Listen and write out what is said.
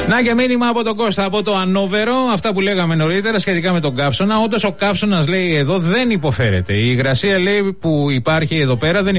Να και μήνυμα από τον Κώστα από το Ανόβερο. Αυτά που λέγαμε νωρίτερα σχετικά με τον καύσωνα. Όντως ο καύσωνας, λέει, εδώ δεν υποφέρεται. Η υγρασία, λέει, που υπάρχει εδώ πέρα δεν